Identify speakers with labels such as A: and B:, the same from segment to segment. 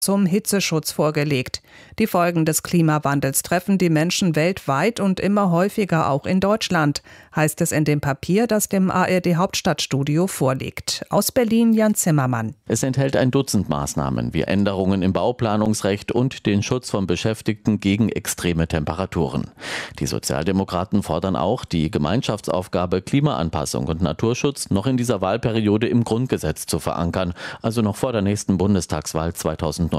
A: zum Hitzeschutz vorgelegt. Die Folgen des Klimawandels treffen die Menschen weltweit und immer häufiger auch in Deutschland, heißt es in dem Papier, das dem ARD-Hauptstadtstudio vorliegt. Aus Berlin Jan Zimmermann.
B: Es enthält ein Dutzend Maßnahmen wie Änderungen im Bauplanungsrecht und den Schutz von Beschäftigten gegen extreme Temperaturen. Die Sozialdemokraten fordern auch, die Gemeinschaftsaufgabe Klimaanpassung und Naturschutz noch in dieser Wahlperiode im Grundgesetz zu verankern, also noch vor der nächsten Bundestagswahl 2029.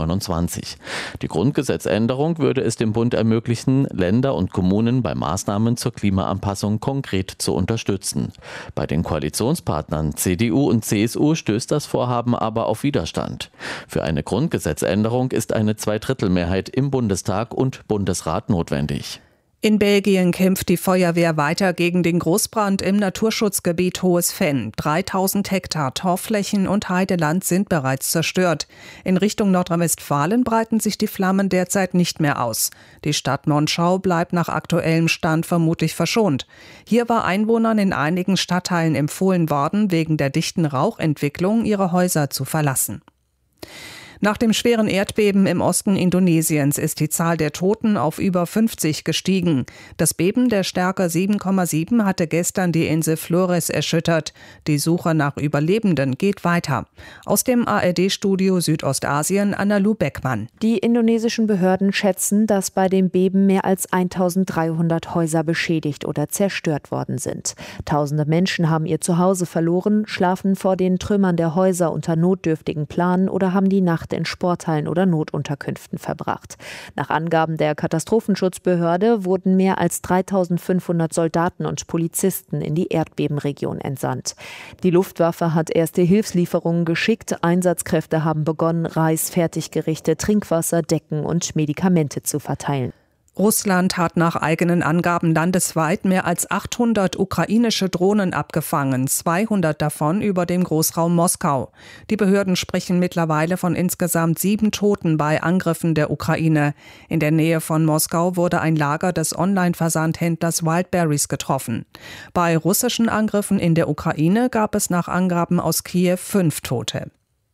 B: Die Grundgesetzänderung würde es dem Bund ermöglichen, Länder und Kommunen bei Maßnahmen zur Klimaanpassung konkret zu unterstützen. Bei den Koalitionspartnern CDU und CSU stößt das Vorhaben aber auf Widerstand. Für eine Grundgesetzänderung ist eine Zweidrittelmehrheit im Bundestag und Bundesrat notwendig.
A: In Belgien kämpft die Feuerwehr weiter gegen den Großbrand im Naturschutzgebiet Hohes Venn. 3000 Hektar Torfflächen und Heideland sind bereits zerstört. In Richtung Nordrhein-Westfalen breiten sich die Flammen derzeit nicht mehr aus. Die Stadt Monschau bleibt nach aktuellem Stand vermutlich verschont. Hier war Einwohnern in einigen Stadtteilen empfohlen worden, wegen der dichten Rauchentwicklung ihre Häuser zu verlassen. Nach dem schweren Erdbeben im Osten Indonesiens ist die Zahl der Toten auf über 50 gestiegen. Das Beben der Stärke 7,7 hatte gestern die Insel Flores erschüttert. Die Suche nach Überlebenden geht weiter. Aus dem ARD-Studio Südostasien Anna-Lu Beckmann.
C: Die indonesischen Behörden schätzen, dass bei dem Beben mehr als 1300 Häuser beschädigt oder zerstört worden sind. Tausende Menschen haben ihr Zuhause verloren, schlafen vor den Trümmern der Häuser unter notdürftigen Planen oder haben die Nacht in Sporthallen oder Notunterkünften verbracht. Nach Angaben der Katastrophenschutzbehörde wurden mehr als 3500 Soldaten und Polizisten in die Erdbebenregion entsandt. Die Luftwaffe hat erste Hilfslieferungen geschickt. Einsatzkräfte haben begonnen, Reis, Fertiggerichte, Trinkwasser, Decken und Medikamente zu verteilen.
A: Russland hat nach eigenen Angaben landesweit mehr als 800 ukrainische Drohnen abgefangen, 200 davon über dem Großraum Moskau. Die Behörden sprechen mittlerweile von insgesamt 7 Toten bei Angriffen der Ukraine. In der Nähe von Moskau wurde ein Lager des Online-Versandhändlers Wildberries getroffen. Bei russischen Angriffen in der Ukraine gab es nach Angaben aus Kiew 5 Tote.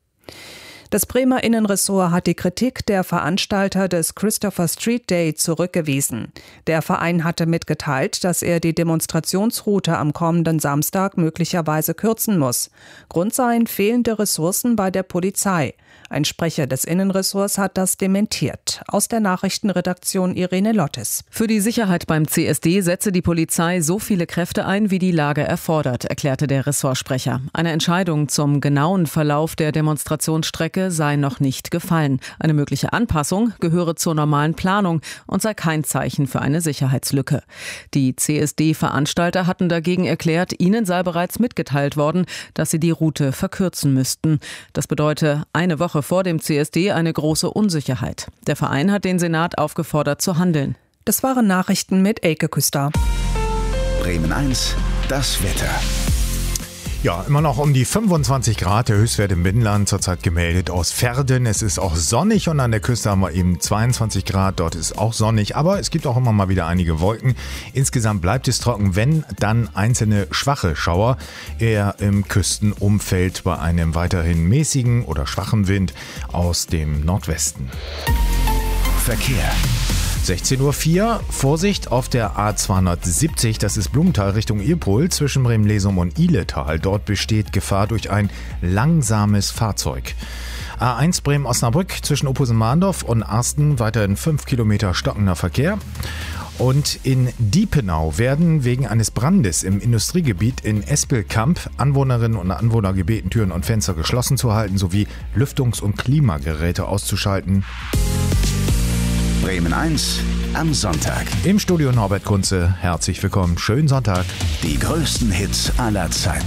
A: Das Bremer Innenressort hat die Kritik der Veranstalter des Christopher Street Day zurückgewiesen. Der Verein hatte mitgeteilt, dass er die Demonstrationsroute am kommenden Samstag möglicherweise kürzen muss. Grund seien fehlende Ressourcen bei der Polizei. Ein Sprecher des Innenressorts hat das dementiert. Aus der Nachrichtenredaktion Irene Lottes.
D: Für die Sicherheit beim CSD setze die Polizei so viele Kräfte ein, wie die Lage erfordert, erklärte der Ressortsprecher. Eine Entscheidung zum genauen Verlauf der Demonstrationsstrecke sei noch nicht gefallen. Eine mögliche Anpassung gehöre zur normalen Planung und sei kein Zeichen für eine Sicherheitslücke. Die CSD-Veranstalter hatten dagegen erklärt, ihnen sei bereits mitgeteilt worden, dass sie die Route verkürzen müssten. Das bedeute eine Woche vor dem CSD eine große Unsicherheit. Der Verein hat den Senat aufgefordert zu handeln.
A: Das waren Nachrichten mit Elke Küster.
E: Bremen 1, das Wetter.
F: Ja, immer noch um die 25 Grad, der Höchstwert im Binnenland zurzeit gemeldet aus Verden. Es ist auch sonnig und an der Küste haben wir eben 22 Grad, dort ist auch sonnig, aber es gibt auch immer mal wieder einige Wolken. Insgesamt bleibt es trocken, wenn dann einzelne schwache Schauer eher im Küstenumfeld bei einem weiterhin mäßigen oder schwachen Wind aus dem Nordwesten.
E: Verkehr.
F: 16:04 Uhr, Vorsicht auf der A270, das ist Blumenthal Richtung Ilpol, zwischen Bremen-Lesum und Ihletal. Dort besteht Gefahr durch ein langsames Fahrzeug. A1 Bremen-Osnabrück zwischen Opposen-Mahndorf und Arsten, weiterhin 5 Kilometer stockender Verkehr. Und in Diepenau werden wegen eines Brandes im Industriegebiet in Espelkamp Anwohnerinnen und Anwohner gebeten, Türen und Fenster geschlossen zu halten, sowie Lüftungs- und Klimageräte auszuschalten.
E: Bremen 1 am Sonntag.
F: Im Studio Norbert Kunze, herzlich willkommen, schönen Sonntag.
E: Die größten Hits aller Zeiten.